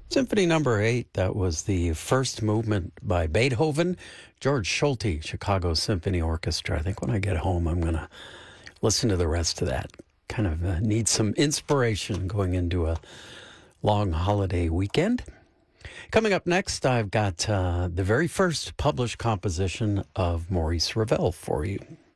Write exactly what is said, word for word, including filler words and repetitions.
Symphony Number Eight, that was the first movement by Beethoven. George Schulte, Chicago Symphony Orchestra. I think when I get home, I'm going to listen to the rest of that. Kind of uh, need some inspiration going into a long holiday weekend. Coming up next, I've got uh, the very first published composition of Maurice Ravel for you.